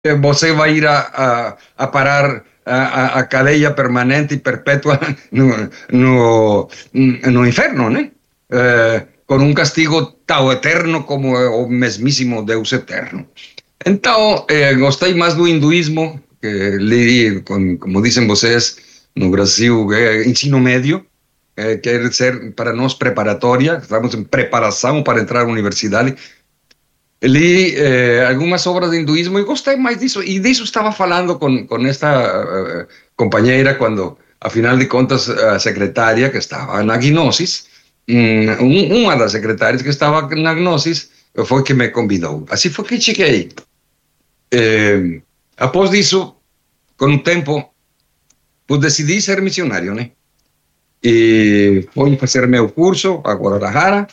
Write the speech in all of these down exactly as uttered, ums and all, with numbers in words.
eh, você vai ir a, a, a parar a, a cadeia permanente e perpétua no, no, no inferno, né? Eh, com um castigo tão eterno como o mesmíssimo Deus eterno. Então, eh, gostei mais do hinduísmo, que li, com, como dizem vocês, no Brasil, é ensino médio, eh, quer ser para nós preparatória, estamos em preparação para entrar à universidade. Li eh, algumas obras de hinduísmo e gostei mais disso. E disso estava falando com, com esta uh, companheira quando, afinal de contas, a secretária que estava na Gnosis, um, uma das secretárias que estava na Gnosis, foi que me convidou. Assim foi que cheguei. Eh, após disso, com o tempo, pues decidi ser missionário, né? E fui fazer meu curso a Guadalajara.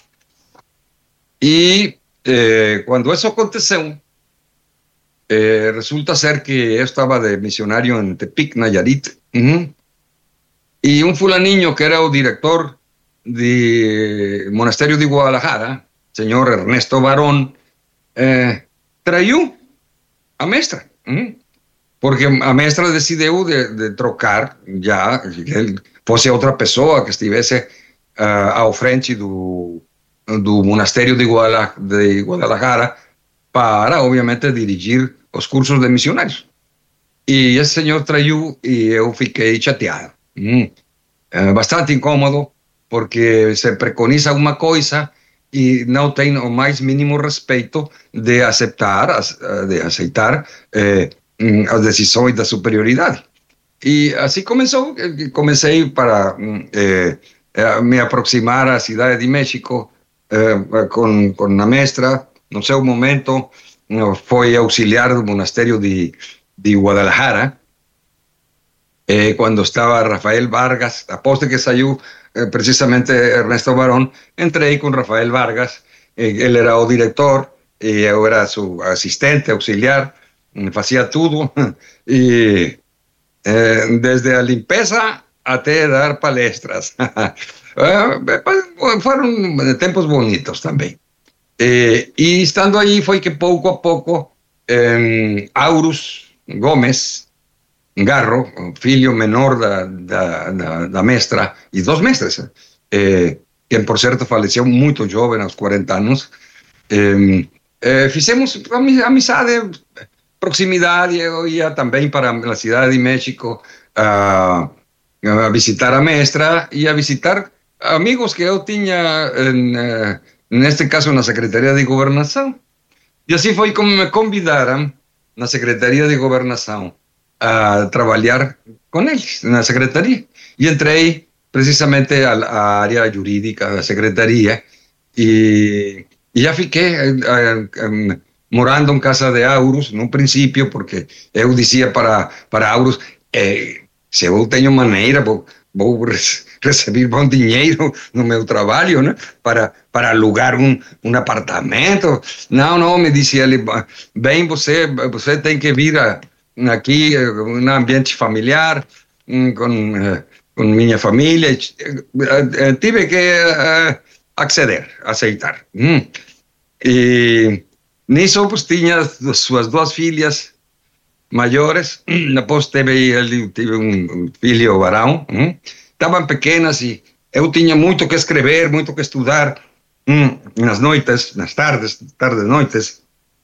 E eh, quando isso aconteceu, eh, resulta ser que eu estava de missionário em Tepic, Nayarit, uhum, e um fulaninho que era o diretor do monastério de Guadalajara, senhor Ernesto Barón, eh, traiu a mestra, uhum, porque a mestra decidiu de, de trocar já, que ele fosse outra pessoa que estivesse uh, ao frente do, do monastério de, Guadalajara, de Guadalajara para, obviamente, dirigir os cursos de missionários. E esse senhor traiu e eu fiquei chateado. Hum. É bastante incômodo, porque se preconiza uma coisa e não tem o mais mínimo respeito de aceitar, de aceitar eh, as decisões da superioridade. E assim começou, comecei para eh, me aproximar à cidade de México eh, com, com a mestra. No seu momento, foi auxiliar do monastério de, de Guadalajara, eh, quando estava Rafael Vargas, após que saiu eh, precisamente Ernesto Barón, entrei com Rafael Vargas, eh, ele era o diretor, e eu era seu assistente, auxiliar, fazia tudo, e eh, desde a limpeza até dar palestras. Foram tempos bonitos também. Eh, e estando aí foi que pouco a pouco eh, Aurus Gomes Garro, filho menor da, da, da, da mestra, e dos mestres, eh, que por certo faleceu muito jovem, aos quarenta anos, eh, eh, fizemos amizade, proximidade. Eu ia também para a cidade de México a, a visitar a mestra e a visitar amigos que eu tinha em, neste caso na Secretaria de Governação. E assim foi como me convidaram na Secretaria de Governação a trabalhar com eles na secretaria. E entrei precisamente à área jurídica da secretaria e, e já fiquei uh, um, morando em casa de Aurus no princípio, porque eu dizia para, para Aurus, eh, se eu tenho maneira, vou, vou receber bom dinheiro no meu trabalho, né? para, para alugar um, um apartamento. Não, não, me dizia ele, bem, você, você tem que vir a, aqui, um ambiente familiar, com, com minha família. Tive que uh, acceder, aceitar. Hum. E nisso, pues, tinha suas duas filhas maiores. Depois teve, ele teve um filho varão. Hum. Estavam pequenas e eu tinha muito que escrever, muito que estudar, hum, nas noites, nas tardes, tardes, noites.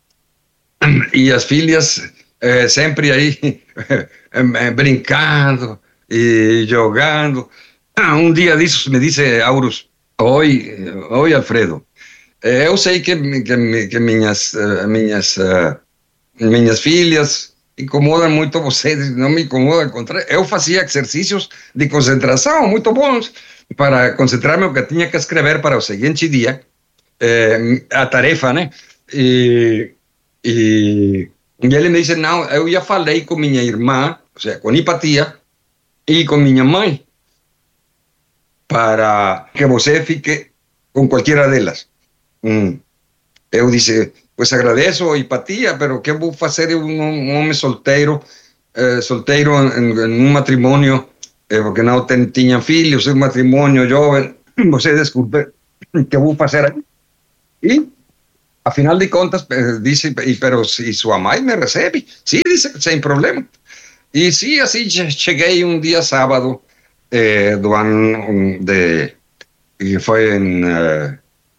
E as filhas eh, sempre aí eh, brincando e jogando. Ah, um dia disso me disse Aurus, oi, oi Alfredo, eh, eu sei que, que, que minhas, uh, minhas, uh, minhas filhas incomodam muito você, não me incomoda, ao contrário, eu fazia exercícios de concentração muito bons para concentrar-me o que tinha que escrever para o seguinte dia, eh, a tarefa, né? E, e, e ele me disse, não, eu já falei com minha irmã, ou seja, com Hipatia, e com minha mãe, para que você fique com qualquer delas. Hum. Eu disse, pois agradeço, Hipatia, pero que vou fazer um, um homem solteiro, eh, solteiro em, em um matrimônio, eh, porque não ten, tinha filhos, um matrimônio jovem, você desculpe, que vou fazer aí? E Afinal de contas, eh, dice, y, pero si su mamá me recibe, sí, dice, sin problema. Y sí, así llegué un día sábado eh, do ano de, y fue en uh,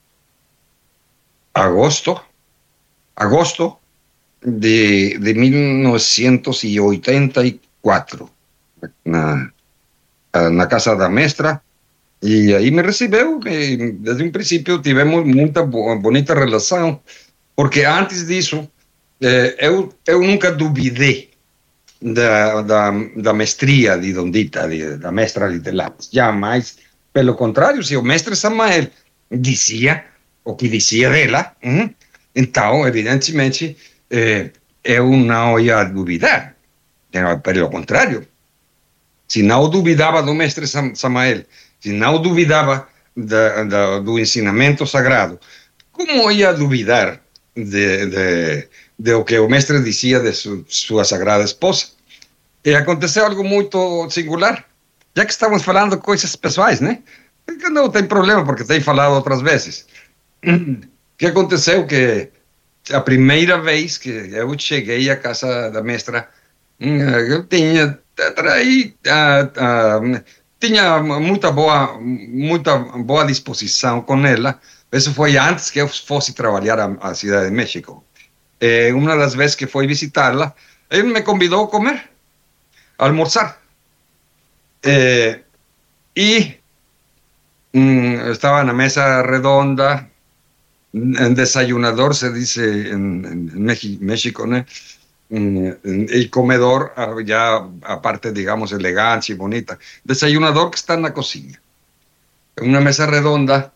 agosto, agosto de, de mil novecientos ochenta y cuatro, na, na casa da mestra. E aí me recebeu, e desde um princípio tivemos muita bonita relação, porque antes disso, eh, eu, eu nunca duvidei da, da, da mestria de Dondita, de, da mestra de Lápis, jamais. Pelo contrário, se o mestre Samael dizia o que dizia dela, hum, então, evidentemente, eh, eu não ia duvidar. Pelo contrário, se não duvidava do mestre Samael, se não duvidava da, da, do ensinamento sagrado, como ia duvidar de, de, de o que o mestre dizia de su, sua sagrada esposa? E aconteceu algo muito singular, já que estamos falando coisas pessoais, né? Não tem problema, porque tenho falado outras vezes. O que aconteceu que a primeira vez que eu cheguei à casa da mestra, eu tinha traí, uh, uh, tinha muita boa, muita boa disposição com ela. Isso foi antes que eu fosse trabalhar a, a Cidade de México. E uma das vezes que fui visitá-la, ele me convidou a comer, a almoçar. E, e um, estava na mesa redonda, en desayunador se dice en, en México, ¿no? El comedor, ya aparte, digamos, elegante y bonita. Desayunador que está en la cocina. En una mesa redonda.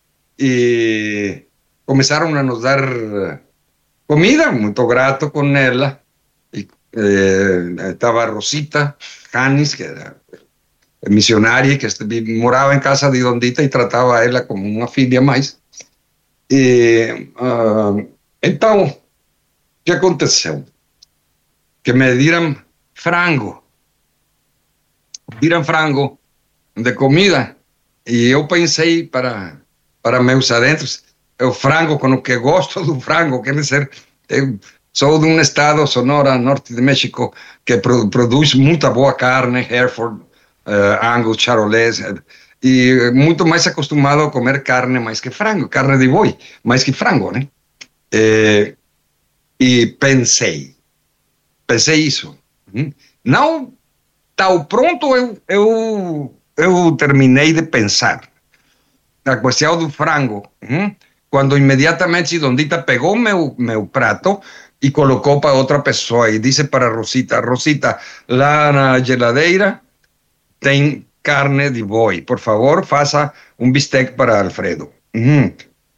Y comenzaron a nos dar comida, muy grato con ella. Y, eh, estaba Rosita Janis, que era misionaria, que moraba en casa de Dondita y trataba a ella como una filha más. E, uh, então, o que aconteceu? Que me dieram frango, dieram frango de comida, e eu pensei para, para meus adentros, o frango com o que gosto do frango, quer dizer, eu sou de um estado, Sonora, norte de México, que pro, produz muita boa carne, Hereford, uh, Angus, Charolais, e muito mais acostumado a comer carne mais que frango, carne de boi, mais que frango, né? E, e pensei, pensei isso. Não tão pronto eu, eu, eu terminei de pensar. A questão do frango, quando imediatamente Dondita pegou meu, meu prato e colocou para outra pessoa e disse para Rosita, Rosita, lá na geladeira tem carne de boi, por favor, faça um bistec para Alfredo. Uhum.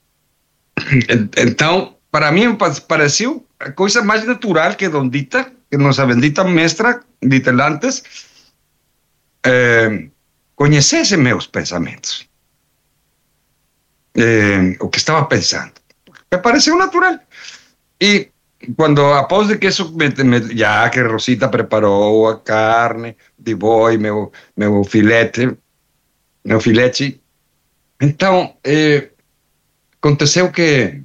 Então, para mim, pareceu a coisa mais natural que Dondita, que nossa bendita mestra de Telantes, eh, conhecesse meus pensamentos. Eh, o que estava pensando. Me pareceu natural. E quando, após de que isso, me, me, já que Rosita preparou a carne de boi, meu, meu filete, meu filete, então, eh, aconteceu que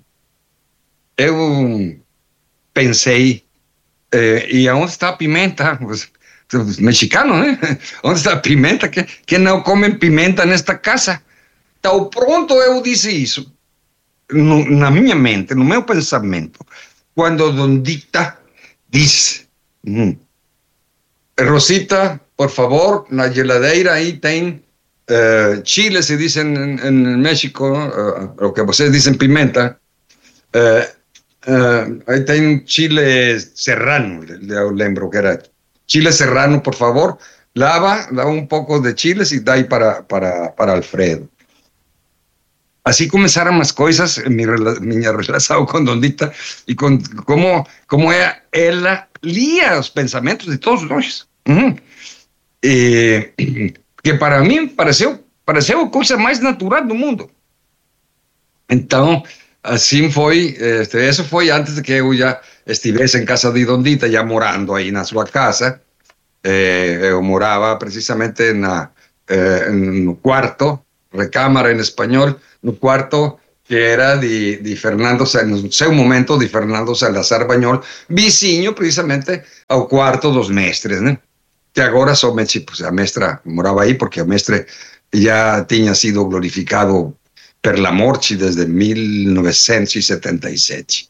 eu pensei, eh, e onde está a pimenta? Os, os mexicanos, né? Onde está a pimenta? Que, que não comem pimenta nesta casa? Então, pronto, eu disse isso, no, na minha mente, no meu pensamento. Quando Dondita diz, hum, Rosita, por favor, na geladeira aí tem uh, chile, se diz em, em México, uh, o que vocês dizem pimenta, uh, uh, aí tem chile serrano, eu lembro que era chile serrano, por favor, lava, dá um pouco de chiles e dá aí para, para, para Alfredo. Así comenzaron las cosas en mi, mi relación con Dondita y con cómo, cómo ella, ella lía los pensamientos de todos nosotros. Uh-huh. Eh, que para mí pareció, pareció la cosa más natural del mundo. Entonces, así fue, este, eso fue antes de que yo ya estuviese en casa de Dondita, ya morando ahí en su casa. Eh, yo moraba precisamente en, la, eh, en un cuarto, recámara en español, no cuarto que era de, de Fernando, no seu momento, de Fernando Salazar Bañol, vizinho precisamente ao quarto dos mestres, né? Que agora somente pues, a mestra morava aí, porque o mestre já tinha sido glorificado per la morte desde mil novecentos e setenta e sete.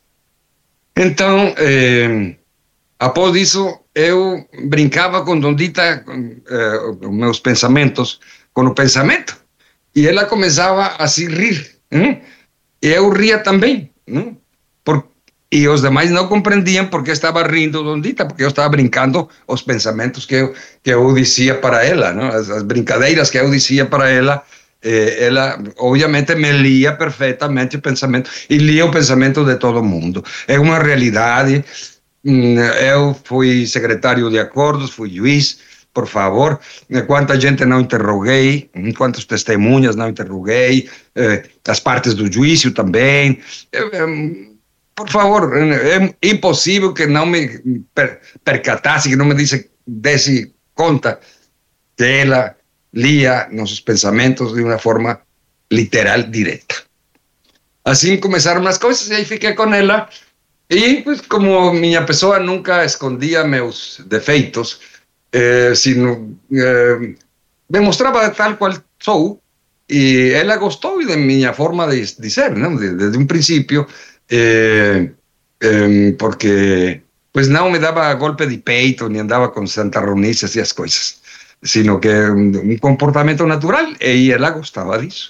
Então, eh, após isso, eu brincava com Dondita, eh, meus pensamentos, com o pensamento, e ela começava a se rir. Hein? E eu ria também. Né? Por, e os demais não compreendiam porque estava rindo Dondita, porque eu estava brincando os pensamentos que eu, que eu dizia para ela, né? as, as brincadeiras que eu dizia para ela. Eh, ela obviamente me lia perfeitamente o pensamento e lia o pensamento de todo mundo. É uma realidade. Eu fui secretário de acordos, fui juiz, por favor. Quanta gente não interroguei, quantas testemunhas não interroguei, eh, as partes do juízo também. Eh, por favor, é impossível que não me per percatasse, que não me disse, desse conta que ela lia nossos pensamentos de uma forma literal, direta. Assim começaram as coisas e aí fiquei com ela. E pues, como minha pessoa nunca escondia meus defeitos, eh, sino, eh, me mostrava tal qual sou, e ela gostou de minha forma de, de ser, né? Desde um princípio, eh, eh, porque pues não me dava golpe de peito, nem andava com santarronices e as coisas, sino que um comportamento natural, e ela gostava disso.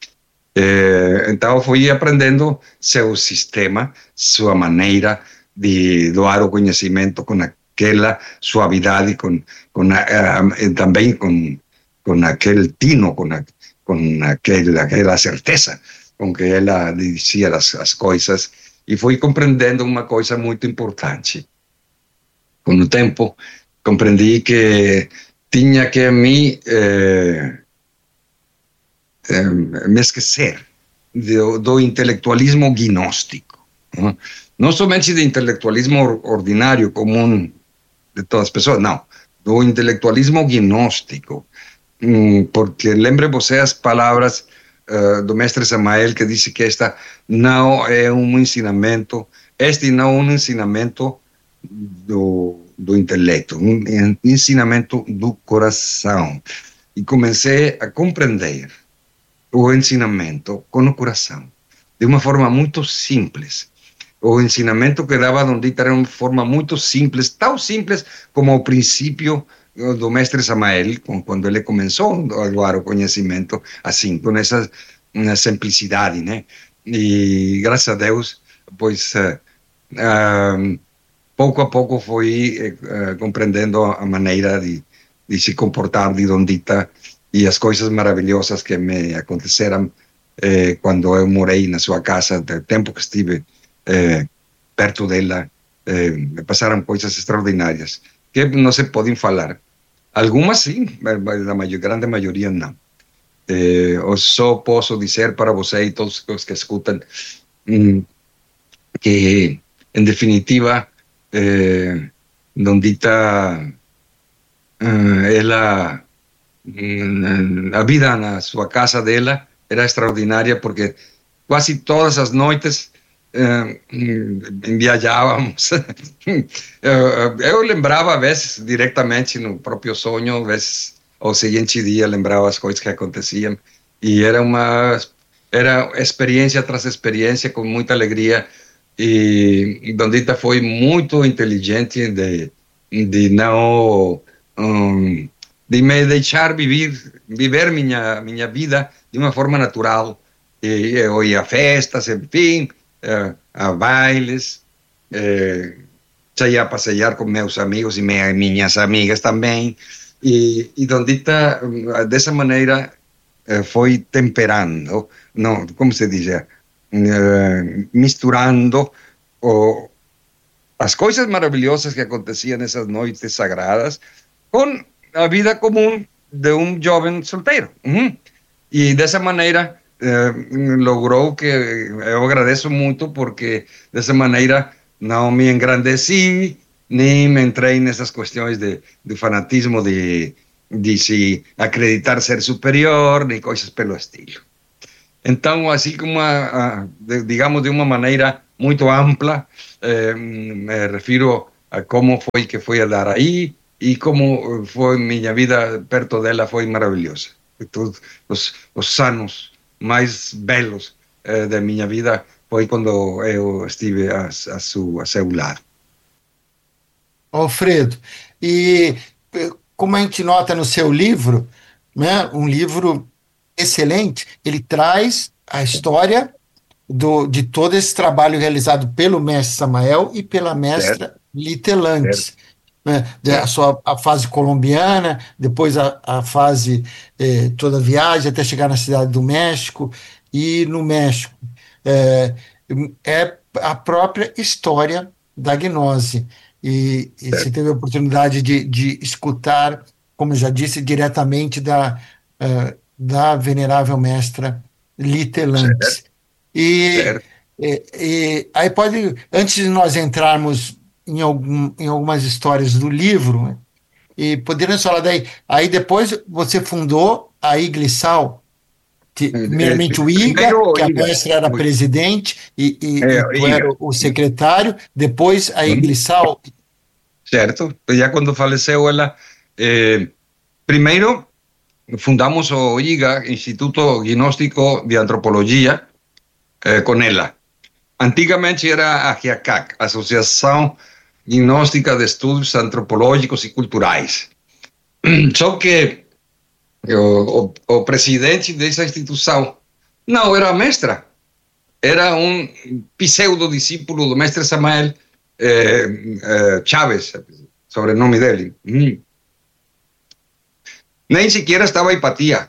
Eh, então fui aprendendo seu sistema, sua maneira de doar o conhecimento com aquela suavidade, com, com a, uh, também com, com aquele tino, com, a, com aquele, aquela certeza com que ela dizia as, as coisas, e fui compreendendo uma coisa muito importante. Com o tempo, compreendi que tinha que me... Eh, me esquecer do, do intelectualismo gnóstico, não? Não somente do intelectualismo ordinário, comum de todas as pessoas, não, do intelectualismo gnóstico, porque lembre você as palavras uh, do mestre Samael, que disse que esta não é um ensinamento, este não é um ensinamento do, do intelecto, um ensinamento do coração. E comecei a compreender o ensinamento com o coração, de uma forma muito simples. O ensinamento que dava Dondita era uma forma muito simples, tão simples como o princípio do mestre Samael, quando ele começou a doar o conhecimento, assim, com essa simplicidade, né? E graças a Deus, pois, uh, uh, pouco a pouco fui uh, compreendendo a maneira de, de se comportar de Dondita, e as coisas maravilhosas que me aconteceram eh, quando eu morei na sua casa, do tempo que estive eh, perto dela, eh, me passaram coisas extraordinárias que não se podem falar. Algumas sim, mas a maior, grande maioria não. Eh, eu só posso dizer para você e todos os que escutam hum, que, em definitiva, eh, Dondita, eh, ela... a vida na sua casa dela era extraordinária, porque quase todas as noites eh, viajávamos. Eu lembrava, às vezes, diretamente no próprio sonho, às vezes, ao seguinte dia, lembrava as coisas que aconteciam, e era uma era experiência tras experiência, com muita alegria, e, e Dondita foi muito inteligente de, de não... Um, de me deixar viver, viver minha, minha vida de uma forma natural. E eu ia a festas, enfim, a bailes, saía a passear com meus amigos e minhas amigas também. E, e Dondita, dessa maneira, foi temperando, não, como se diz, misturando o, as coisas maravilhosas que aconteciam nessas noites sagradas com a vida comum de um jovem solteiro. Uhum. E dessa maneira eh, logrou que eu agradeço muito, porque dessa maneira não me engrandeci, nem me entrei nessas questões de, de fanatismo, de, de se acreditar ser superior, nem coisas pelo estilo. Então, assim como, a, a, de, digamos, de uma maneira muito ampla, eh, me refiro a como foi que foi a dar aí e como foi minha vida perto dela foi maravilhosa. Todos os, os anos mais belos eh, da minha vida foi quando eu estive a, a, su, a seu lado. Alfredo, e eh, como a gente nota no seu livro, né, um livro excelente, ele traz a história do, de todo esse trabalho realizado pelo mestre Samael e pela Certo, mestra certo, Litelantes, né? A certo, sua a fase colombiana, depois a, a fase eh, toda a viagem até chegar na cidade do México e no México é, é a própria história da gnose e, e você certo, teve a oportunidade de, de escutar, como eu já disse, diretamente da eh, da venerável mestra certo, Litelantes. E, certo. e, e aí pode, antes de nós entrarmos em, algum, em algumas histórias do livro, né, e poderíamos falar daí, aí depois você fundou a Iglesal, que, Eh, primeiramente o IGA, Primeiro, que a Iga, mestra era presidente e, e, e eh, tu era Iga, o secretário, depois a Iglesal. certo? Já quando faleceu ela, eh, primeiro fundamos o I G A, Instituto Gnóstico de Antropologia, eh, com ela. Antigamente era a GIACAC, Associação Gnóstica de Estudos Antropológicos e Culturais. Só que o, o, o presidente dessa instituição não era a mestra, era um pseudo-discípulo do mestre Samael eh, eh, Chávez, sobrenome dele. Hum. Nem sequer estava Hipatia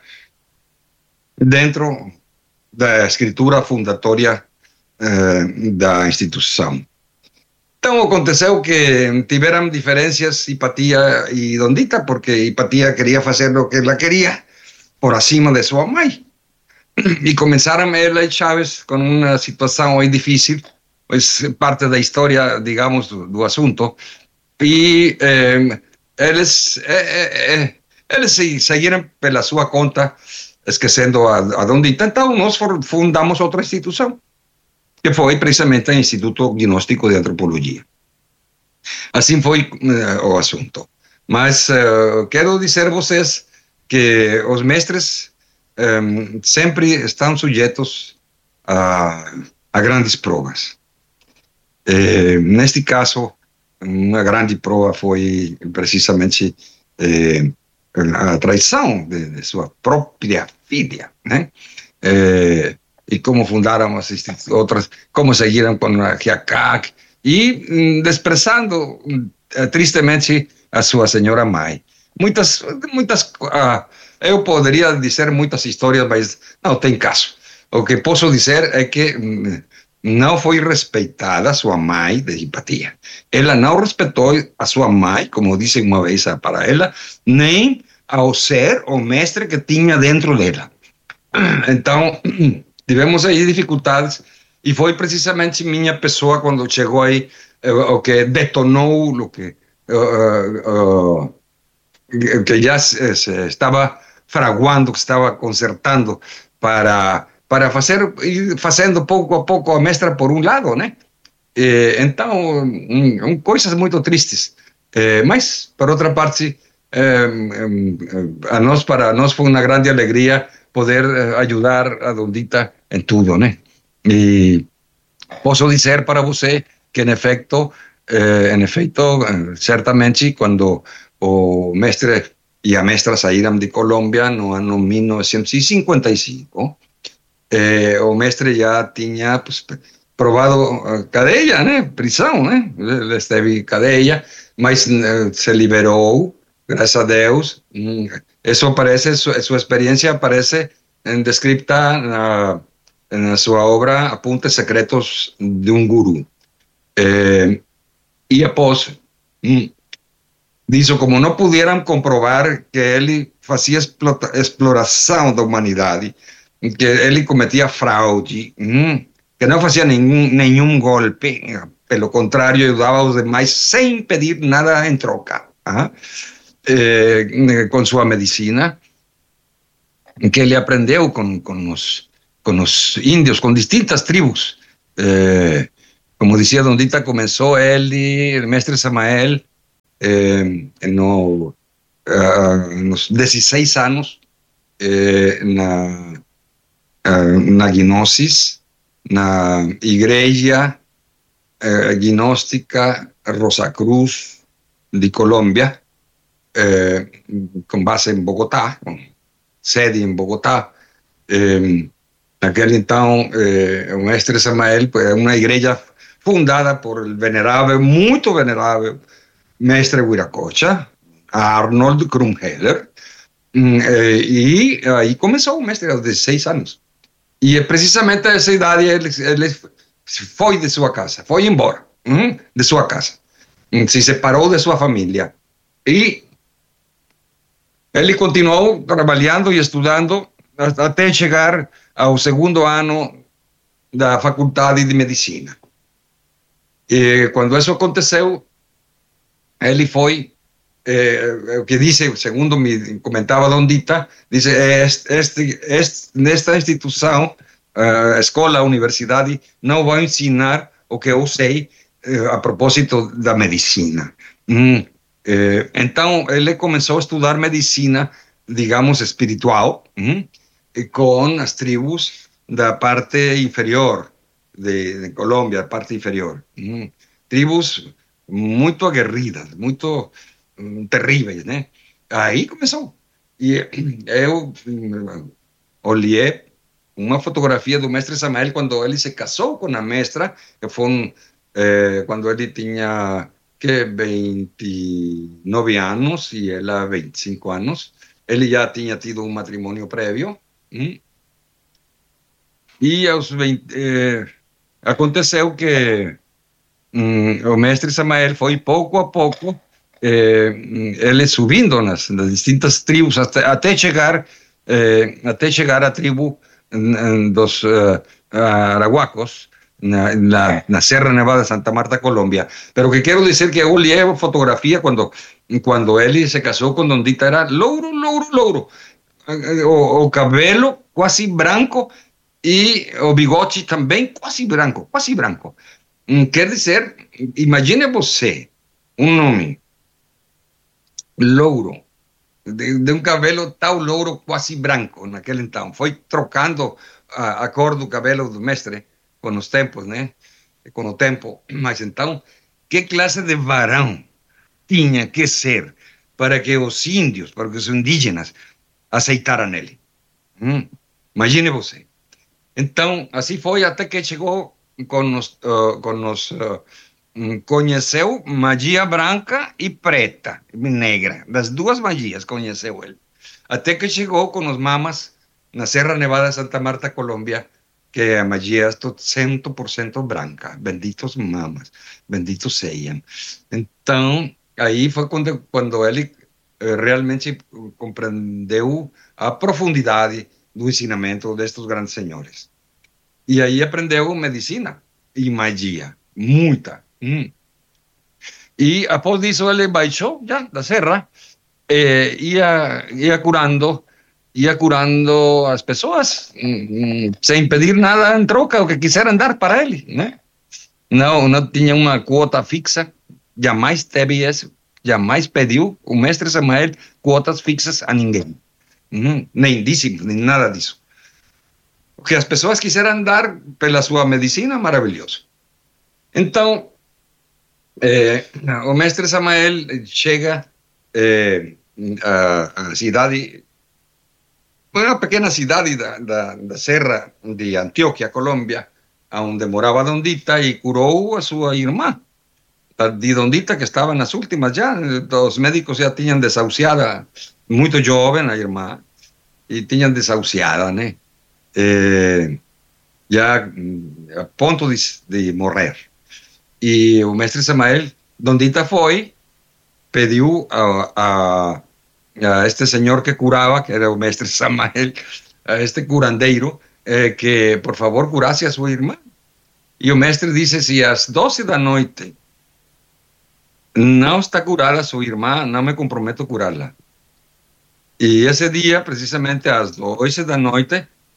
dentro da escritura fundatória eh, da instituição. Então aconteceu que tiveram diferenças Hipatia e Dondita, porque Hipatia queria fazer o que ela queria por acima de sua mãe. E começaram ela e Chávez com uma situação aí difícil, pois parte da história, digamos, do, do assunto. E eh, eles, eh, eh, eles seguiram pela sua conta, esquecendo a, a Dondita. Então nós fundamos outra instituição, que foi precisamente o Instituto Gnóstico de Antropologia. Assim foi uh, o assunto. Mas uh, quero dizer a vocês que os mestres um, sempre estão sujeitos a, a grandes provas. Eh, neste caso, uma grande prova foi precisamente eh, a traição de, de sua própria filha, né? Eh, e como fundaram as outras, como seguiram com a GIACAC e hum, desprezando hum, tristemente a sua senhora mãe. Muitas, muitas, ah, eu poderia dizer muitas histórias, mas não tem caso. O que posso dizer é que hum, não foi respeitada a sua mãe de Hipatia. Ela não respeitou a sua mãe, como disse uma vez para ela, nem ao ser o mestre que tinha dentro dela. Então, tivemos aí dificuldades e foi precisamente minha pessoa quando chegou aí o que detonou o que uh, uh, que já se, se estava fraguando, que estava consertando para para fazer ir fazendo pouco a pouco a mestra por um lado, né? E, então, um, um, coisas muito tristes. Eh, mas, por outra parte, eh, a nós para nós foi uma grande alegria poder ajudar a Dondita em tudo, né? E posso dizer para você que, em efeito, eh, em efeito, certamente, quando o mestre e a mestra saíram de Colômbia no ano mil novecentos e cinquenta e cinco, eh, o mestre já tinha pues, provado cadeia, né? Prisão, né? Ele esteve cadeia, mas eh, se liberou, graças a Deus. Isso aparece, su, sua experiência aparece em, descrita na, na sua obra Apuntes Secretos de um Guru. Eh, e após hum, disso, como não puderam comprovar que ele fazia exploração da humanidade, que ele cometia fraude, hum, que não fazia nenhum, nenhum golpe, pelo contrário, ajudava os demais sem pedir nada em troca, ¿ah? eh, com sua medicina, que ele aprendeu com, com os con los indios, con distintas tribus. Eh, como decía Dondita, comenzó él y el mestre Samael eh, no, uh, nos dieciséis años eh, na, uh, na gnosis, na igreja eh, gnóstica Rosacruz de Colombia, eh, con base en Bogotá, con sede en Bogotá. Eh, naquele então, eh, o mestre Samael é uma igreja fundada por el venerável, muito venerável, mestre Wiracocha, Arnold Krumheller, eh, e aí começou o mestre aos dezesseis anos. E precisamente a essa idade ele, ele foi de sua casa, foi embora hum, de sua casa, se separou de sua família. E ele continuou trabalhando e estudando até chegar ao segundo ano da faculdade de medicina. E quando isso aconteceu, ele foi, eh, o que dice, segundo me comentava Dondita, dice, este, este, este, nesta instituição, a uh, escola, a universidade, não vai ensinar o que eu sei uh, a propósito da medicina. Hum. Eh, então, ele começou a estudar medicina, digamos, espiritual, hum, com as tribos da parte inferior de, de Colômbia, a parte inferior. Hum. Tribos muito aguerridas, muito hum, terríveis, né? Aí começou. E eu hum, olhei uma fotografia do mestre Samael quando ele se casou com a mestra, que foi um, eh, quando ele tinha que vinte e nove anos e ela vinte e cinco anos. Ele já tinha tido um matrimônio prévio. Hum? E aos vinte, eh, aconteceu que hum, o mestre Samael foi pouco a pouco eh, ele subindo nas, nas distintas tribos até, até chegar eh, até chegar à tribo dos uh, Arahuacos, na, na, na Serra Nevada de Santa Marta, Colômbia. Pero que quero dizer que eu olhei a fotografia quando, quando ele se casou com Dondita, era louro, louro, louro. O, o cabelo quase branco e o bigode também quase branco, quase branco. Quer dizer, imagine você, um homem louro, De, de um cabelo tão louro, quase branco, naquele então. Foi trocando a, a cor do cabelo do mestre com os tempos, né? Com o tempo. Mas então, que classe de varão tinha que ser para que os índios, para que os indígenas aceitaram ele? Hum, imagine você. Então, assim foi até que chegou com os, uh, com os uh, conheceu magia branca e preta, negra. Das duas magias conheceu ele. Até que chegou com os mamas na Serra Nevada de Santa Marta, Colômbia, que a magia é cem por cento branca. Benditos mamas, benditos sejam. Então, aí foi quando, quando ele eh, realmente compreendeu a profundidade do ensinamento destes grandes senhores. E aí aprendeu medicina e magia, muita. Hum. E após isso ele baixou já da serra, eh, ia, ia curando, ia curando as pessoas hum, sem pedir nada em troca, o que quiseram dar para ele, né? Não, não tinha uma quota fixa, jamais teve isso, jamais pediu o mestre Samael quotas fixas a ninguém, hum, nem dízimos, nem nada disso. O que as pessoas quiseram dar pela sua medicina, maravilhoso. Então, Eh, o mestre Samael chega eh, a, a cidade, uma pequena cidade da, da, da Serra de Antioquia, Colômbia, onde morava Dondita, e curou a sua irmã, de Dondita, que estava nas últimas já. Os médicos já tinham desahuciada, muito jovem a irmã, e tinham desahuciada, né? Eh, já a ponto de, de morrer. E o mestre Samael, Dondita foi, pediu a, a, a este senhor que curava, que era o mestre Samael, a este curandeiro, eh, que por favor curasse a sua irmã. E o mestre disse: se às doze da noite não está curada a sua irmã, não me comprometo a curá-la. E esse dia, precisamente às doze da noite,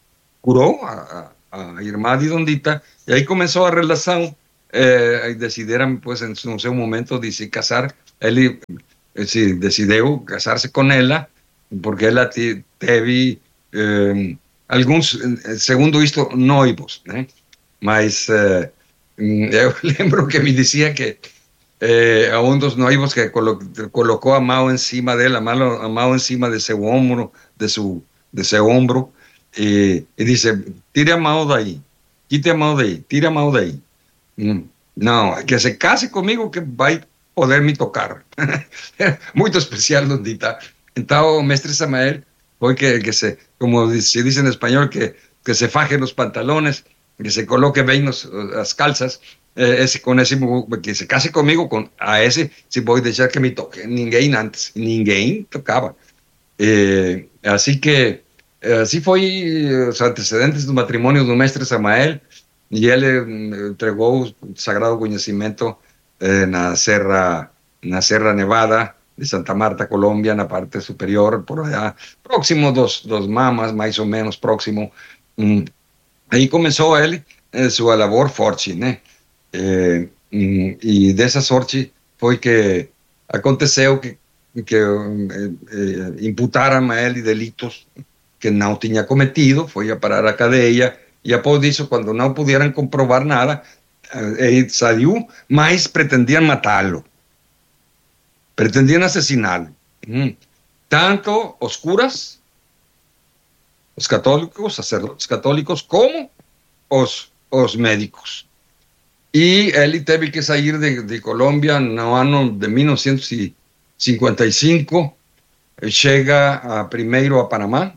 curou a, a, a irmã de Dondita, e aí começou a relação, eh, e decidiram, pues, em, no seu momento de se casar. Ele eh, se decidiu casar-se com ela, porque ela te, teve eh, alguns, eh, segundo isto, noivos, né? Mas eh, eu lembro que me dizia que eh, a um dos noivos que colo colocou a mão em cima dela, a mão, a mão em cima de seu ombro, de seu, de seu ombro, e, e disse: tire a mão daí, quite a mão daí, tire a mão daí. Hum, não, que se case comigo que vai poder me tocar. Muito especial, Dondita. Então, o mestre Samael foi que, que se, como se diz em espanhol, que, que se faje los pantalones, que se coloque bem os, as calças, eh, esse, com esse, que se case comigo, com, a esse, se vou deixar que me toque. Ninguém antes, ninguém tocava. Eh, assim que, assim foi os antecedentes do matrimônio do mestre Samael, e ele entregou o sagrado conhecimento eh, na Serra, na Serra Nevada de Santa Marta, Colômbia, na parte superior, por allá, próximo dos, dos Mamas, mais ou menos próximo. Hum, aí começou ele eh, sua labor forte, né? Eh, hum, e dessa sorte foi que aconteceu que, que eh, eh, imputaram a ele delitos que não tinha cometido, foi a parar a cadeia, e após isso, quando não puderam comprovar nada, ele saiu, mas pretendiam matá-lo, pretendiam assassiná-lo. Hum. Tanto os curas, os católicos, sacerdotes católicos, como os, os médicos. E ele teve que sair de, de Colômbia no ano de mil novecentos e cinquenta e cinco, chega a, primeiro a Panamá,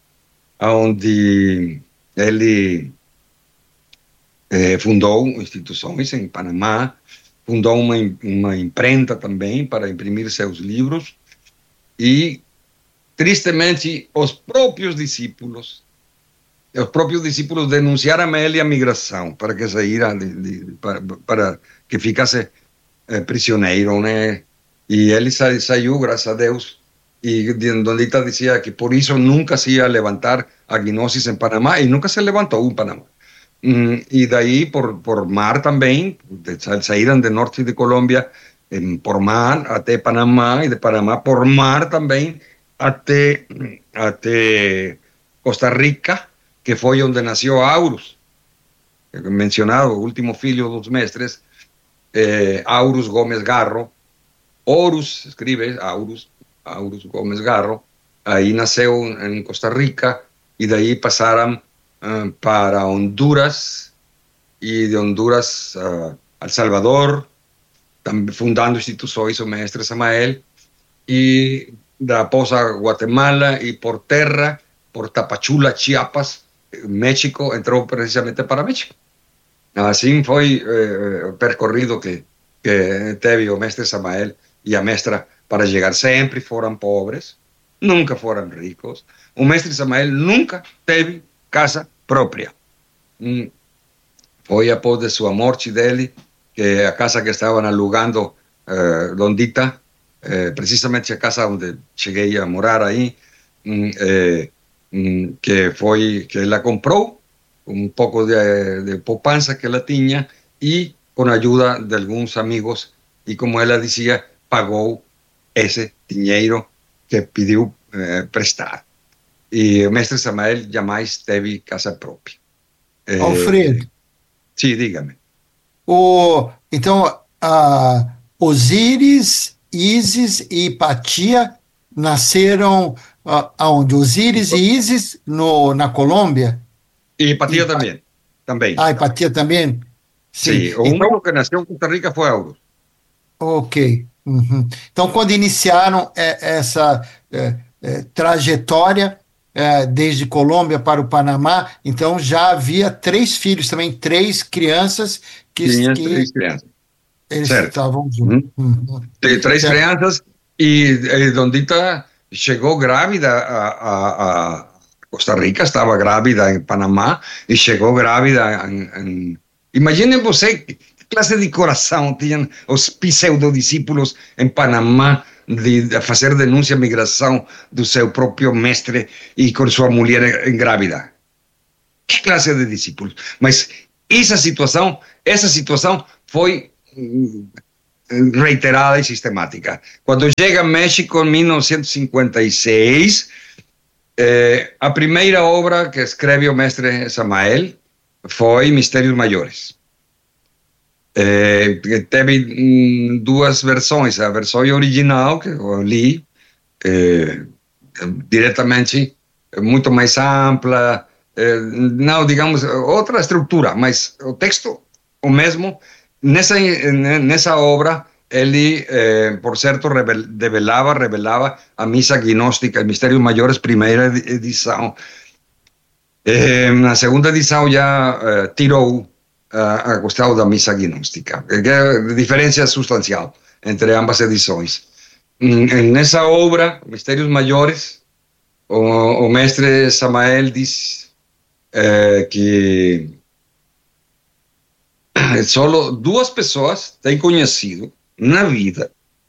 onde ele eh, fundou instituições em Panamá, fundou uma, uma imprenta também para imprimir seus livros, e, tristemente, os próprios discípulos, os próprios discípulos denunciaram a ele a migração, para que saíra, de, de, para, para que ficasse eh, prisioneiro, né? E ele sa, saiu, graças a Deus, e Dondita dizia que por isso nunca se ia levantar a gnosis em Panamá, e nunca se levantou em Panamá. Mm, e daí por, por mar também, saíram de norte de Colômbia em, por mar até Panamá, e de Panamá por mar também até, até Costa Rica, que foi onde nasceu Aurus, mencionado, o último filho dos mestres, eh, Aurus Gómez Garro. Horus, escribe Aurus, Aurus Gómez Garro, aí nasceu em Costa Rica, e daí passaram uh, para Honduras, e de Honduras uh, a El Salvador, fundando instituições, o mestre Samael, e após a Guatemala, e por terra, por Tapachula, Chiapas, México, entrou precisamente para México. Assim foi eh, o percorrido que, que teve o mestre Samael e a mestra para chegar. Sempre foram pobres, nunca foram ricos. O mestre Samael nunca teve casa própria. Hum. Foi após de sua morte dele, que a casa que estavam alugando eh, Dondita, eh, precisamente a casa onde cheguei a morar aí, hum, eh, hum, que foi que ela comprou, um pouco de, de poupança que ela tinha, e com a ajuda de alguns amigos, e como ela dizia, pagou esse dinheiro que pediu eh, prestado. E o mestre Samael jamais teve casa própria. Eh, Alfredo, sim, diga-me. o, então, a Osíris, Ísis e Hipatia nasceram uh, aonde? Osíris e Ísis no, na Colômbia? E Hipatia Hipa- também. Também. Ah, Hipatia também? Sim, o Então, único que nasceu em Costa Rica foi Aurus. ok. Uhum. Então, quando iniciaram é, essa é, é, trajetória é, desde Colômbia para o Panamá, então já havia três filhos também, três crianças que, Tinha que três crianças. eles Certo. estavam juntos. Uhum. Uhum. Tem três Certo. crianças, e, e Dondita chegou grávida a, a, a Costa Rica, estava grávida em Panamá, e chegou grávida em... em... Imaginem você que classe de coração tinham os pseudodiscípulos em Panamá de, de fazer denúncia à migração do seu próprio mestre e com sua mulher grávida. que classe de discípulos? Mas essa situação, essa situação foi reiterada e sistemática. Quando chega a México em mil novecentos e cinquenta e seis, eh, a primeira obra que escreve o mestre Samael foi Mistérios Maiores. Eh, teve hum, duas versões, a versão original que eu li eh, diretamente, muito mais ampla, eh, não, digamos, outra estrutura, mas o texto o mesmo. Nessa, nessa obra, ele, eh, por certo, revel, revelava, revelava a missa gnóstica, Mistérios Maiores, primeira edição. Eh, na segunda edição já eh, tirou a, a questão da missa gnóstica, que é diferença substancial entre ambas edições. Nessa obra, Mistérios Maiores, o, o mestre Samael diz eh, que só duas pessoas têm conhecido na vida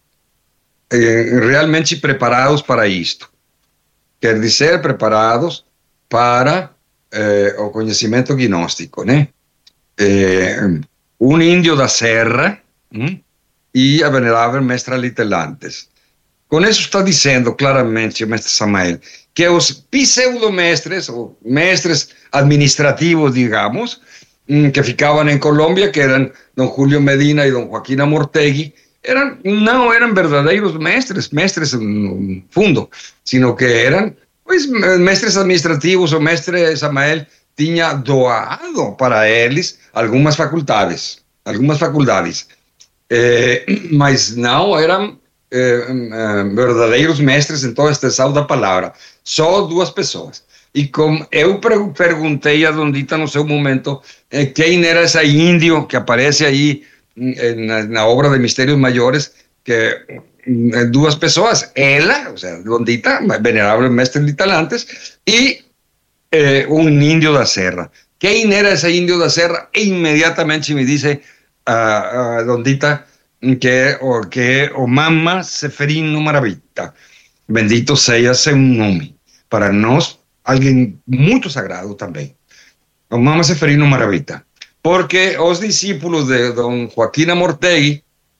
eh, realmente preparados para isto. Quer dizer, preparados para eh, o conhecimento gnóstico, né? Eh, um índio da serra hum, e a venerável mestra Litelantes. Com isso está dizendo claramente o mestre Samael que os pseudomestres, ou mestres administrativos, digamos, que ficavam em Colômbia, que eram Dom Julio Medina e Dom Joaquim Amortegui, eram, não eram verdadeiros mestres, mestres no fundo, sino que eram pois, mestres administrativos. O mestre Samael tinha doado para eles algumas faculdades, algumas faculdades, eh, mas não eram eh, verdadeiros mestres em toda a extensão da palavra, só duas pessoas. E como eu perguntei a Dondita no seu momento eh, quem era esse índio que aparece aí na, na obra de Mistérios Maiores, que eh, duas pessoas, ela, ou seja, Dondita, venerável mestre Litelantes, e eh, um índio da serra. Quem era esse índio da serra? E imediatamente me disse a, a Dondita que o, que o Mama Seferino Maravita, bendito seja seu nome, para nós alguém muito sagrado também, o Mama Seferino Maravita, porque os discípulos de Dom Joaquim Amortegui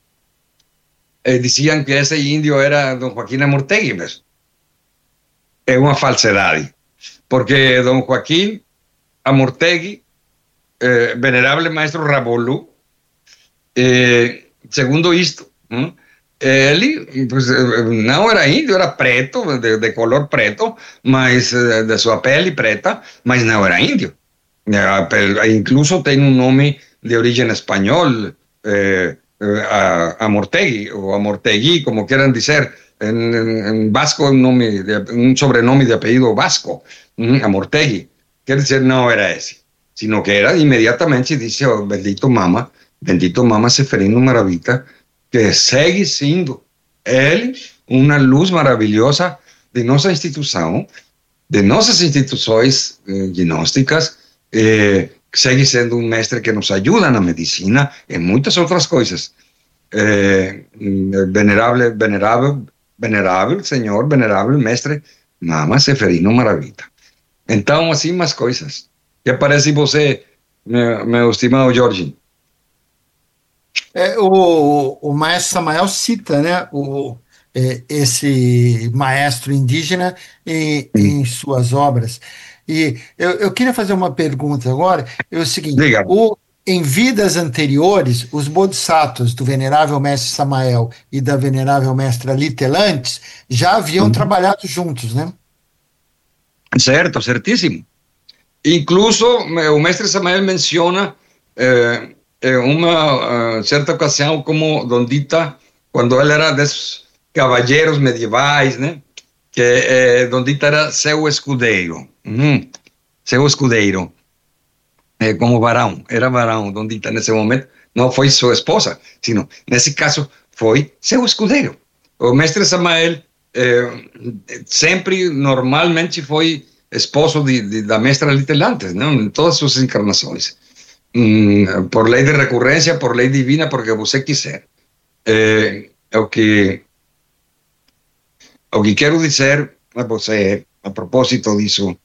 eh, diziam que esse índio era Dom Joaquim Amortegui, mas é uma falsidade, porque Dom Joaquim Amortegui, eh, venerável maestro Rabolu, eh, segundo isto, hum, ele pues, não era índio, era preto, de, de color preto, mas de sua pele preta, mas não era índio. Incluso tem um nome de origem espanhol, eh, Amortegui, ou Amortegui, como queiram dizer. En, en, en vasco é um, nome de, um sobrenome de apelido vasco, um, Amortegui. Quer dizer, não era esse, sino que era imediatamente, disse, oh, bendito Mama, bendito Mama Seferino Maravita, que segue sendo ele uma luz maravilhosa de nossa instituição, de nossas instituições eh, gnósticas, eh, segue sendo um mestre que nos ajuda na medicina e muitas outras coisas. Eh, venerável, venerável, venerável senhor, venerável mestre Mama Seferino Maravita. Então, assim, mais coisas. Que parece você, meu, meu estimado Jorge? É, o, o maestro Samael cita, né, o, é, esse maestro indígena em, em suas obras. E eu, eu queria fazer uma pergunta agora, é o seguinte, o, em vidas anteriores, os bodhisattvas do venerável mestre Samael e da venerável mestra Litelantes já haviam uhum. trabalhado juntos, né? Certo, certíssimo. Incluso o mestre Samael menciona eh, en una uh, cierta ocasión como Dondita, cuando él era de esos caballeros medievais, ¿no? Que eh, Dondita era seu escudeiro, uhum. seu escudeiro, eh, como varão, era varão, Dondita nesse momento, não foi sua esposa, sino, nesse caso, foi seu escudeiro. O mestre Samael eh, sempre, normalmente, foi esposo de, de, da mestra Litelantes, não? Em todas suas encarnações. Mm, por lei de recorrência, por lei divina, porque você quiser. É, o que o que quero dizer a você, a propósito disso,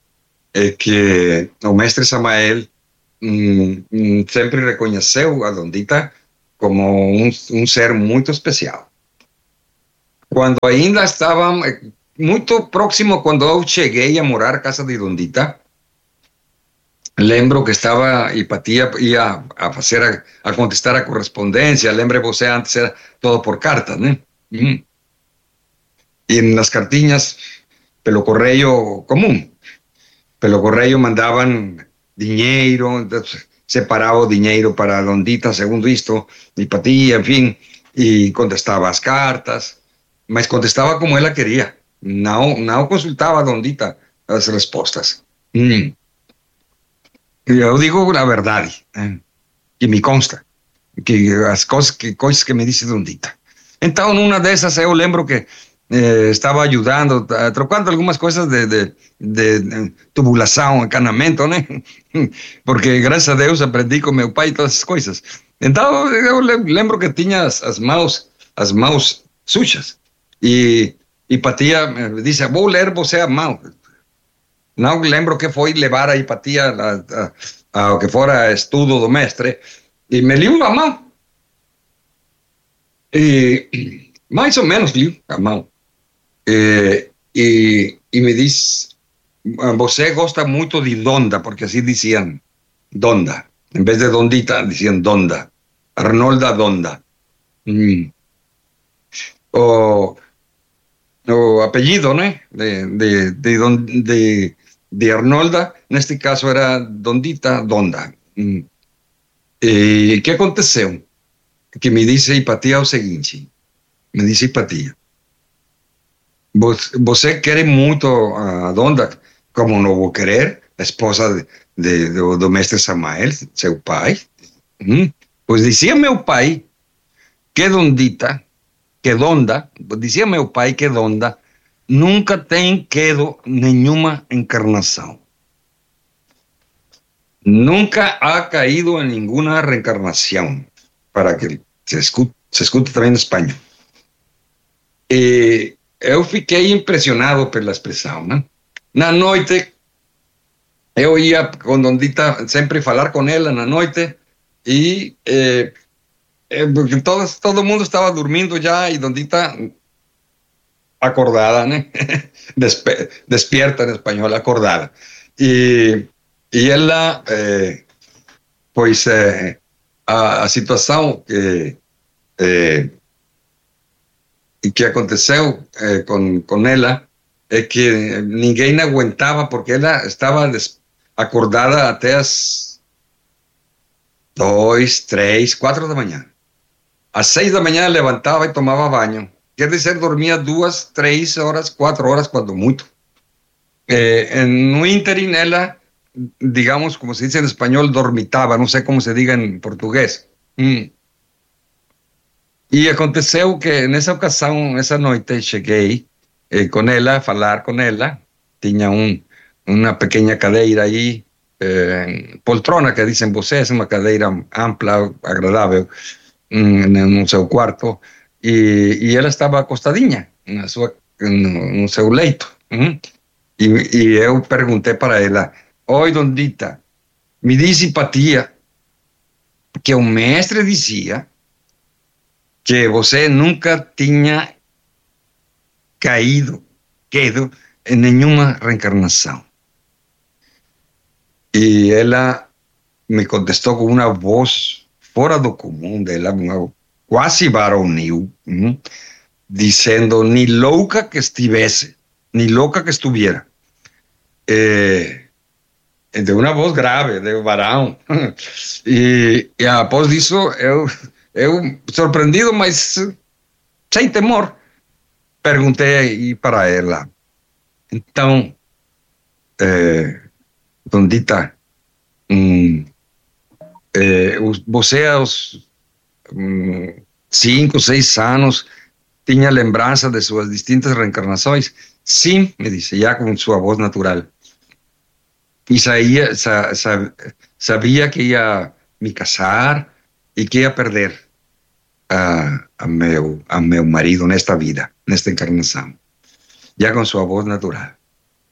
é que o mestre Samael hum, hum, sempre reconheceu a Dondita como um, um ser muito especial. Quando ainda estava muito próximo, quando eu cheguei a morar na casa de Dondita, lembro que estava, Hipatia ia a fazer, a, a contestar a correspondência. Lembre você, antes era todo por cartas, né? Hum. E nas cartinhas, pelo correio comum, pelo correio mandavam dinheiro, entonces, separava o dinheiro para a Dondita, segundo isto, Hipatia, enfim, e contestava as cartas, mas contestava como ela queria. Não, não consultava a Dondita as respostas. Hum. Eu digo a verdade, né? Que me consta, que as coisas que, coisas que me disse Dondita. Então, numa dessas, eu lembro que eh, estava ajudando, uh, trocando algumas coisas de, de, de, de tubulação, encanamento, né? Porque, graças a Deus, aprendi com meu pai todas essas coisas. Então, eu lembro que tinha as, as mãos, as mãos sujas. E Hipatia me disse, vou ler você a mão. Não lembro que foi levar a Hipatia a, a, a que fora estudo do mestre, e me liu a mão. E mais ou menos liu a mão. E, e, e me diz, você gosta muito de Donda, porque assim diziam Donda. Em vez de Dondita, diziam Donda. Arnolda Donda. Hum. O, o apellido, né? De, de, de, de, de, de Arnolda, neste caso era Dondita Donda. Hum. E o que aconteceu? Que me disse Hipatia o seguinte, me disse Hipatia, você quer muito a Donda, como não vou querer, a esposa de, de, do, do mestre Samael, seu pai? Hum? Pois dizia meu pai que Dondita, que Donda, dizia meu pai que Donda nunca tem tido nenhuma encarnação. Nunca ha caído en ninguna reencarnación, para que se escute, se escute também em espanhol. E eu fiquei impressionado pela expressão, né? Na noite, eu ia com Dondita sempre falar com ela na noite, e eh, porque todo, todo mundo estava dormindo já, e Dondita acordada, né? Despe despierta em espanhol, acordada. E E ela, eh, pois, eh, a, a situação que, eh, que aconteceu eh, com, com ela é que ninguém aguentava, porque ela estava acordada até as dois, três, quatro da manhã. Às seis da manhã levantava e tomava banho. Quer dizer, dormia duas, três horas, quatro horas, quando muito. Eh, no ínterim, ela, digamos, como se dice en español, dormitaba, no sé cómo se diga en portugués. Mm. E aconteceu que nessa ocasião, essa noite, cheguei eh, com ela, a falar com ela, tinha um, uma pequena cadeira aí, eh, poltrona, que dizem vocês, uma cadeira ampla, agradável, mm, no seu quarto, e, e ela estava acostadinha na sua, no, no seu leito. Mm. E, e eu perguntei para ela, oi, Dondita, me diz Hipatia que o mestre dizia que você nunca tinha caído, caído em nenhuma reencarnação. E ela me contestou com uma voz fora do comum dela, uma, quase varonil, hum, dizendo, ni louca que estivesse, ni louca que estuviera. Eh, de uma voz grave, de varão. E, e após disso, eu, eu, surpreendido, mas sem temor, perguntei para ela, então, eh, Dondita, hum, eh, você aos hum, cinco, seis anos tinha lembrança de suas distintas reencarnações? Sim, me disse, já com sua voz natural. E sabia, sabia que ia me casar e que ia perder a, a, meu, a meu marido nesta vida, nesta encarnação, já com sua voz natural.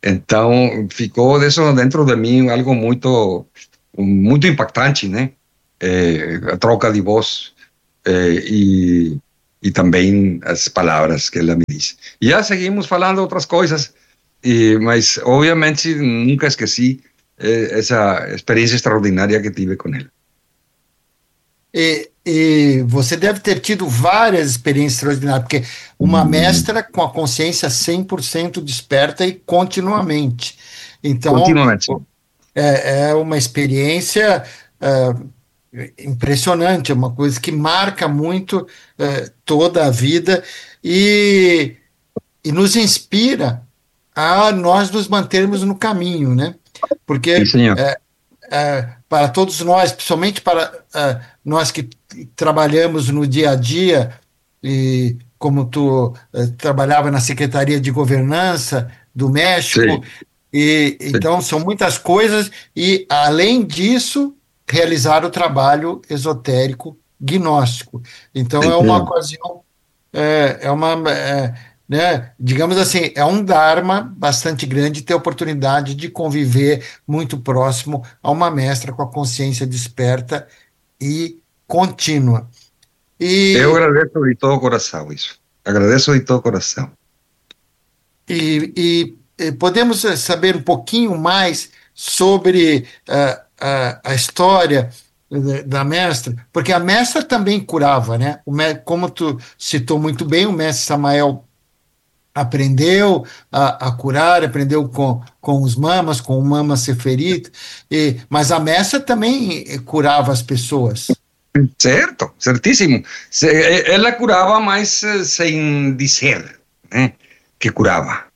Então, ficou disso dentro de mim algo muito, muito impactante, né? É, a troca de voz é, e, e também as palavras que ela me disse. E já seguimos falando outras coisas, e, mas obviamente nunca esqueci é, essa experiência extraordinária que tive com ela. E, e você deve ter tido várias experiências extraordinárias, porque uma mestra com a consciência cem por cento desperta e continuamente. Então, Continuamente. é, é uma experiência é, impressionante, é uma coisa que marca muito é, toda a vida e, e nos inspira a nós nos mantermos no caminho, né? Sim, Porque senhor. é, é, para todos nós, principalmente para é, nós que trabalhamos no dia a dia, e como tu é, trabalhava na Secretaria de Governança do México, Sim, e sim. então são muitas coisas, e além disso, realizar o trabalho esotérico gnóstico. Então é uma Sim. ocasião é, é uma, é, né, digamos assim, é um dharma bastante grande ter a oportunidade de conviver muito próximo a uma mestra com a consciência desperta e contínua. Eu E, agradeço de todo coração isso. Agradeço de todo coração. e, e, e podemos saber um pouquinho mais sobre uh, a, a história da mestra, porque a mestra também curava, né? O, como tu citou muito bem, o mestre Samael aprendeu a, a curar, aprendeu com, com os mamas, com o mama Seferit, e, mas a mestra também curava as pessoas. Certo, certíssimo. Se, ela curava, mas eh, sem dizer, né, que curava.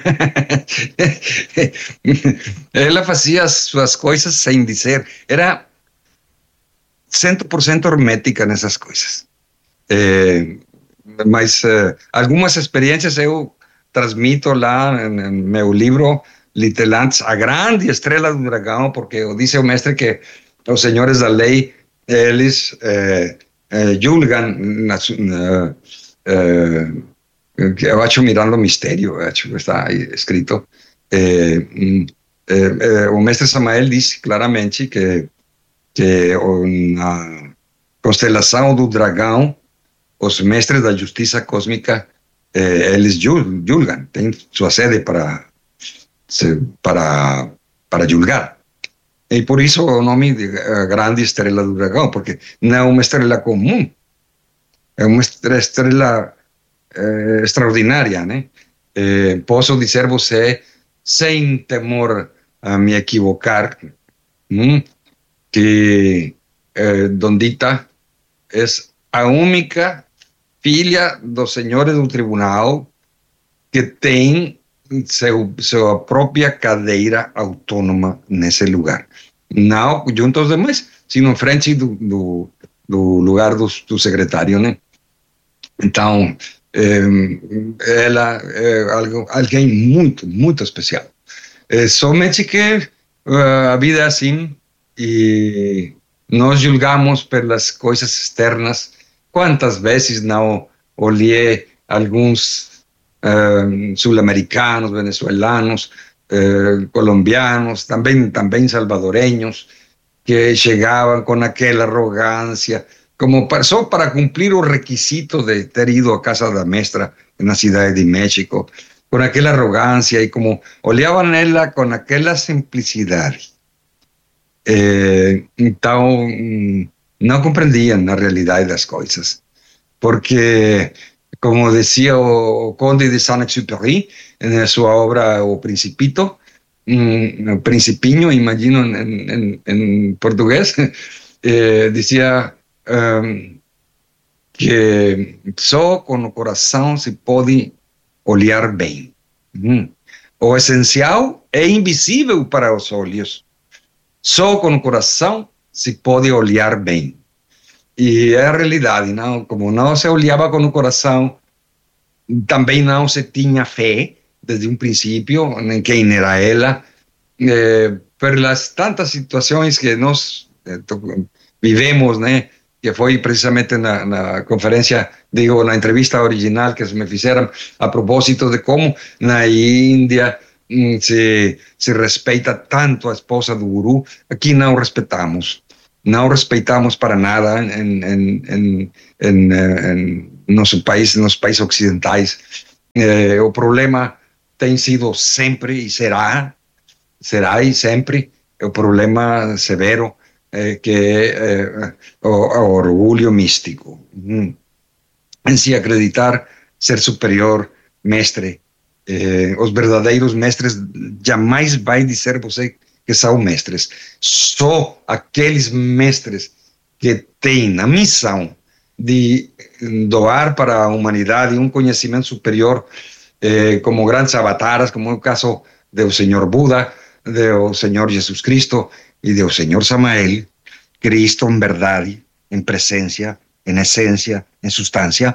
Ela fazia as suas coisas sem dizer. Era cem por cento hermética nessas coisas. É, mas uh, algumas experiências eu transmito lá no meu livro Litelantes, a grande estrela do dragão, porque diz o mestre que os senhores da lei, eles eh, eh, julgam, na, na, eh, eu acho mirando o mistério, eu acho que está aí escrito, eh, eh, eh, o mestre Samael diz claramente que, que na constelação do dragão, os mestres da justiça cósmica, eh, eles julgam, têm sua sede para, para, para julgar. E por isso o nome de grande estrela do dragão, porque não é uma estrela comum, é uma estrela eh, extraordinária, né? Eh, posso dizer você, sem temor a me equivocar, hum, que eh, Dondita é a única filha dos senhores do tribunal que tem seu, sua própria cadeira autônoma nesse lugar. Não junto aos demais, sino em frente do, do, do lugar do, do secretário, né? Então, eh, ela é algo, alguém muito, muito especial. É, somente que uh, a vida é assim e nós julgamos pelas coisas externas. Quantas vezes não olhei alguns uh, sul-americanos, venezuelanos, uh, colombianos, também, também salvadoreños, que chegavam com aquela arrogância, como para, só para cumprir o requisito de ter ido à casa da mestra na cidade de México, com aquela arrogância e como olhavam ela com aquela simplicidade. Eh, então, não compreendiam na realidade das coisas, porque, como dizia o Conde de Saint-Exupéry, na sua obra O Principito, um, Principinho, imagino em, em, em português, eh, dizia um, que só com o coração se pode olhar bem. Hum. O essencial é invisível para os olhos. Só com o coração se pode olhar bem. E é a realidade, não? Como não se olhava com o coração, também não se tinha fé desde um princípio em quem era ela, eh, pelas tantas situações que nós eh, vivemos, né? Que foi precisamente na, na conferência, digo, na entrevista original que me fizeram a propósito de como na Índia hum, se, se respeita tanto a esposa do guru, aqui não respeitamos. Não respeitamos para nada em, em, em, em, em nosso país, nos países ocidentais. Eh, o problema tem sido sempre e será, será e sempre o problema severo eh, que é eh, o, o orgulho místico. Hum. Em si acreditar ser superior, mestre. Eh, os verdadeiros mestres jamais vai dizer você que são mestres. Só aqueles mestres que têm a missão de doar para a humanidade um conhecimento superior, eh, como grandes avatares, como é o caso do Senhor Buda, do Senhor Jesus Cristo e do Senhor Samael, Cristo em verdade, em presença, em essência, em substância,